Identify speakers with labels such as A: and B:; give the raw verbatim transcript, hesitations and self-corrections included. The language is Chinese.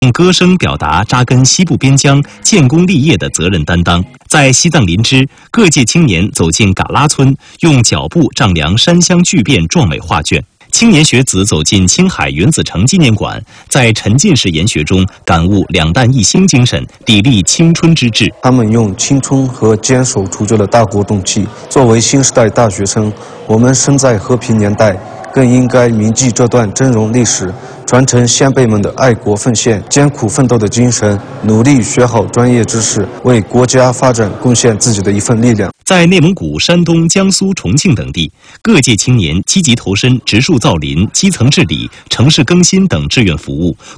A: 用歌声表达扎根西部边疆、建功立业的责任担当。在西藏林芝，各界青年走进嘎拉村，用脚步丈量山乡巨变壮美画卷。青年学子走进青海原子城纪念馆，在沉浸式研学中感悟两弹一星精神，砥砺青春之志。
B: 他们用青春和坚守铸就了大国动气。作为新时代大学生，我们生在和平年代，更应该铭记这段峥嵘历史，传承先辈们的爱国奉献、艰苦奋斗的精神，努力学好专业知识，为国家发展贡献自己的一份力量。
A: 在内蒙古、山东、江苏、重庆等地，各界青年积极投身植树造林、基层治理、城市更新等志愿服务，